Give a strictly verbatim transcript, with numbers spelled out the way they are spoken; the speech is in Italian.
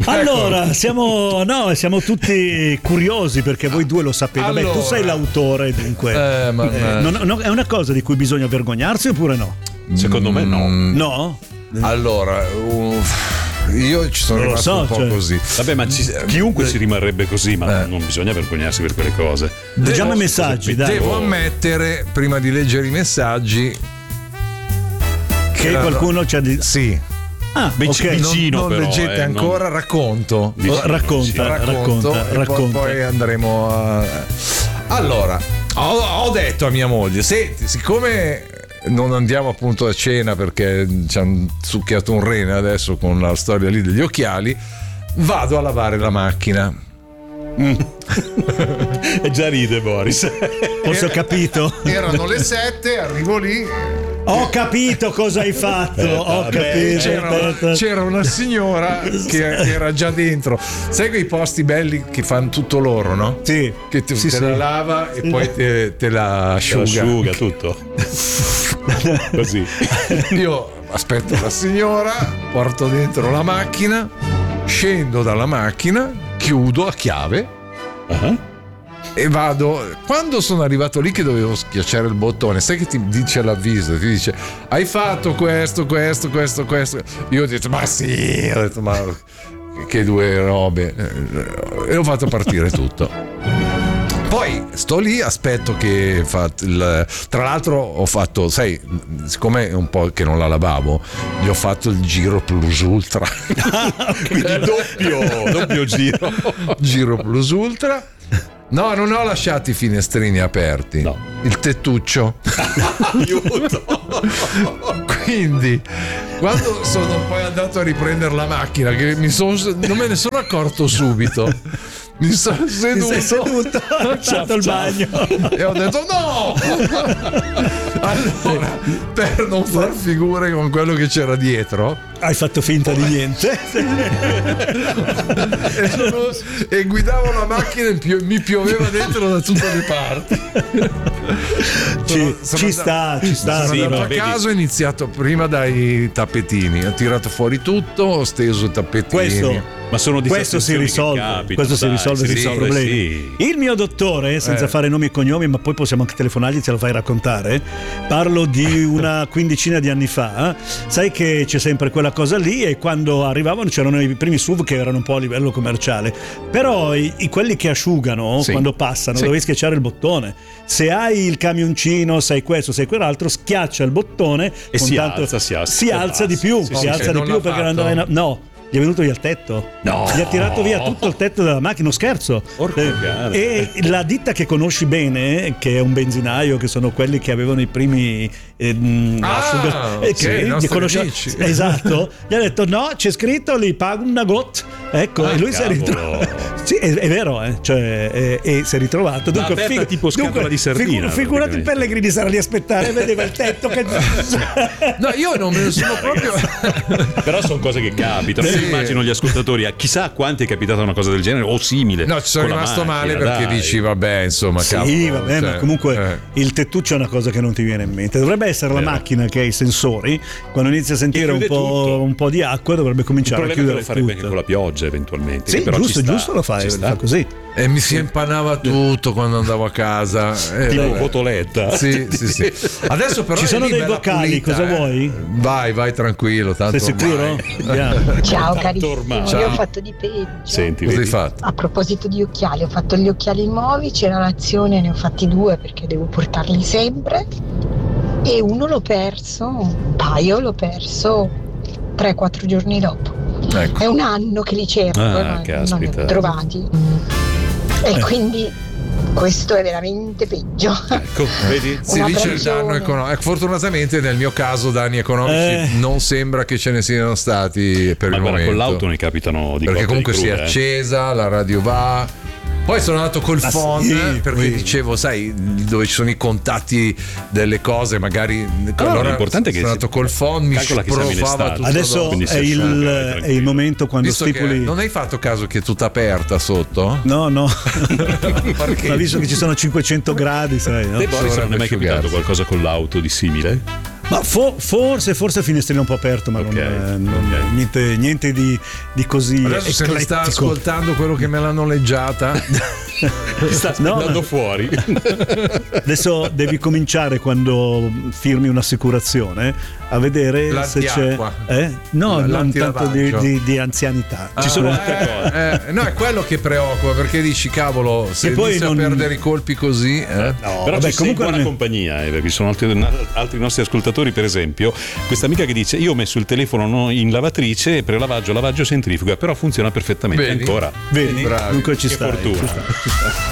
Allora, siamo, no, siamo tutti curiosi perché voi due lo sapete. Vabbè, Allora. tu sei l'autore, dunque. Eh, ma- Eh, non- non- è una cosa di cui bisogna vergognarsi oppure no? Secondo me no. No? Allora, uff, io ci sono Non lo rimasto so, un po' cioè. così. Vabbè, ma ci- chiunque si rimarrebbe così, ma Eh. non bisogna vergognarsi per quelle cose. Leggiamo i messaggi, dai. Devo ammettere, prima di leggere i messaggi, Che erano- qualcuno ci ha di... Sì, Ah, Vic- ok. vicino, non, non però, leggete eh, ancora, non- racconto. Vicino, Oh, racconta, racconto racconta, e racconta. Poi, poi andremo a... Allora, ho, ho detto a mia moglie, senti, siccome non andiamo appunto a cena perché ci hanno succhiato un rene adesso con la storia lì degli occhiali, vado a lavare la macchina. E già ride Boris. Forse ho capito. Erano le sette, arrivo lì, Ho capito cosa hai fatto. Ho capito. c'era una, aspetta. c'era una signora che, che era già dentro. Sai quei posti belli che fanno tutto loro, no? Sì. Che te, Sì, te sì. la lava e poi te, te la asciuga. Asciuga tutto. Così. Io aspetto la signora, porto dentro la macchina, scendo dalla macchina, chiudo a chiave Ah. e vado. Quando sono arrivato lì che dovevo schiacciare il bottone, sai che ti dice l'avviso, ti dice hai fatto questo, questo, questo, questo. Io ho detto ma sì, ho detto ma che due robe, e ho fatto partire tutto. Poi sto lì, aspetto che fa il, tra l'altro ho fatto, sai, siccome è un po' che non la lavavo, gli ho fatto il giro plus ultra. Quindi doppio, doppio giro. Giro plus ultra. No, non ho lasciato i finestrini aperti. No. Il tettuccio. Aiuto. Quindi quando sono poi andato a riprendere la macchina, che mi sono, non me ne sono accorto subito, mi sono Ti seduto, sei seduto, hai fatto il bagno. e ho detto no. Allora, per non far figure con quello che c'era dietro, Hai fatto finta di niente. e, sono- e guidavo la macchina e pio- mi pioveva dentro da tutte le parti. Ci, Sono ci andato- sta, ci sta. Sono sì, andato ma a vedi- casa, ho iniziato prima dai tappetini, ho tirato fuori tutto, ho steso i tappetini. Questo Ma sono Questo si disattenzioni che risolve, capitano, questo si dai, risolve si senza risolve, problemi. sì. Il mio dottore, senza Eh. fare nomi e cognomi, ma poi possiamo anche telefonargli, ce lo fai raccontare. Parlo di una quindicina di anni fa. Sai che c'è sempre quella cosa lì, e quando arrivavano c'erano i primi S U V che erano un po' a livello commerciale. Però i, i- quelli che asciugano, Sì. quando passano, Sì. dovevi schiacciare il bottone. Se hai il camioncino, sai questo, sai quell'altro, schiaccia il bottone E con si tanto- alza, si alza, si si alza di abbassa. più, Sì, si sì, alza sì, di non più l'ha perché fatto. non andava in... No. Gli è venuto via il tetto. No. Gli ha tirato via tutto il tetto della macchina, non scherzo. Porco Eh, cane. e la ditta che conosci bene, che è un benzinaio, che sono quelli che avevano i primi eh, mh, Ah, asciuga- eh, ok, sì, i li nostri conosci- amici. esatto. Gli ha detto no, c'è scritto li pago una got. Ecco, Ah, e lui si è cavolo. ritrovato. Sì, è, è vero, eh. Cioè, eh, e si è ritrovato. Dunque, aperta tipo scatola di sardina, figu- figurati praticamente. Pellegrini sarà lì a aspettare, vedeva il tetto che No, io non me ne sono proprio. Però sono cose che capitano. Sì. Io immagino gli ascoltatori, a chissà a quanti è capitata una cosa del genere o simile. No, ci sono con la rimasto macchina, male perché dai. dici, vabbè, insomma, Sì, cavolo, vabbè, ma cioè, comunque eh. il tettuccio è una cosa che non ti viene in mente. Dovrebbe essere la Vero. macchina che ha i sensori, quando inizia a sentire un chiude po', tutto. un po' di acqua dovrebbe Il cominciare a problema è che chiudere lo farebbe tutto. anche con la pioggia eventualmente. Sì, che però giusto, ci sta, giusto lo fai, ci lo sta. fa così. E mi si impannava tutto quando andavo a casa. Eh, Tipo vabbè. botoletta. Sì, sì, sì. Adesso però Ci è sono lì dei bella vocali, pulita, cosa eh. vuoi? Vai, vai tranquillo, tanto Sei sicuro? ormai- Andiamo. Ciao Tanto carissimo, ormai. io ho Ciao. fatto di peggio. Senti, Cosa hai vedi? fatto? A proposito di occhiali, ho fatto gli occhiali nuovi, c'era l'azione, ne ho fatti due perché devo portarli sempre, e uno l'ho perso, un paio l'ho perso tre quattro giorni dopo. Ecco. È un anno che li cerco, Ah, non, non li caspita. ho trovati. E quindi questo è veramente peggio. Ecco, vedi? Si Una dice il pressione. danno economico. Fortunatamente nel mio caso danni economici Eh. non sembra che ce ne siano stati per Ma il guarda, momento. con l'auto ne capitano di Perché cotte comunque di si è crude, eh. accesa, la radio va. Poi sono andato col Ma phone sì, perché poi- dicevo, sai, dove ci sono i contatti delle cose, magari. Allora, l'importante è che sono andato col phone, mi calcola che siamo in sprofava estate. tutto Adesso addosso. Quindi è si il, asciuga, vai, è il tranquillo. momento quando Visto che stipuli. non hai fatto caso che è tutta aperta sotto? No, no, Perché? ma visto che ci sono cinquecento gradi, sai, no? Te Boris non è mai Dovrebbe capitato asciugarsi. qualcosa con l'auto di simile? Ma fo- forse, forse il finestrino un po' aperto, ma Ok, non, non ok. niente, niente di, di così. Adesso se mi sta eclettico. ascoltando quello che me l'ha noleggiata, Ti sta No, andando ma- fuori. Adesso devi cominciare, quando firmi un'assicurazione, a vedere se c'è. L'antiacqua. Eh? No, L- non tanto di, l'antilavaggio. di, di anzianità. Ci sono Ah, altre cose. eh, eh, no, è quello che preoccupa, perché dici cavolo, se Che poi inizia non- a perdere i colpi così, eh? No, Però vabbè, ci sei in comunque buona non è- compagnia, eh, perché ci sono altri, altri nostri ascoltatori, per esempio questa amica che dice: io ho messo il telefono no- in lavatrice e prelavaggio, lavaggio centrifuga, però funziona perfettamente Vedi? ancora. Vedi? Bravi. Dunque ci Che stai, fortuna. ci stai, ci stai.